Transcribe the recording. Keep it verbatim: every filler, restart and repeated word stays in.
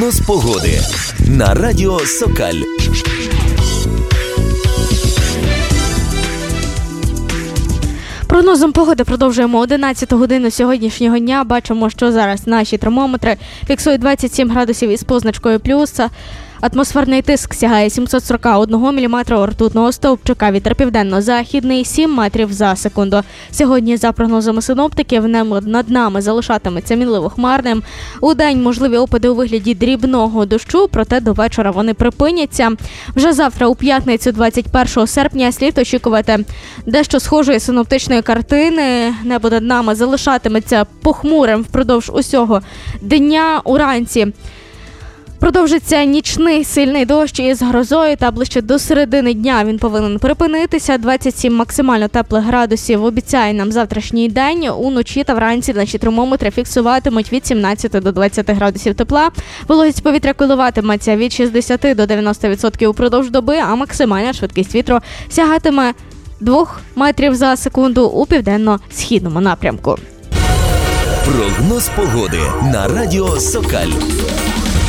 Прогноз погоди на радіо Сокаль. Прогнозом погоди продовжуємо одинадцяту годину сьогоднішнього дня. Бачимо, що зараз наші термометри фіксують двадцять сім градусів із позначкою плюса. Атмосферний тиск сягає сімсот сорок один міліметр ртутного стовпчика. Вітер південно-західний сім метрів за секунду. Сьогодні, за прогнозами синоптиків, небо над нами залишатиметься мінливо хмарним. У день можливі опади у вигляді дрібного дощу, проте до вечора вони припиняться. Вже завтра, у п'ятницю, двадцять першого серпня, слід очікувати дещо схожої синоптичної картини. Небо над нами залишатиметься похмурим впродовж усього дня. Уранці продовжиться нічний сильний дощ із грозою, та ближче до середини дня він повинен припинитися. двадцять сім максимально теплих градусів обіцяє нам завтрашній день. Уночі та вранці наші термометри фіксуватимуть від сімнадцяти до двадцяти градусів тепла. Вологість повітря коливатиметься від шістдесят до дев'яноста відсотків упродовж доби, а максимальна швидкість вітру сягатиме двох метрів за секунду у південно-східному напрямку. Прогноз погоди на радіо Сокаль.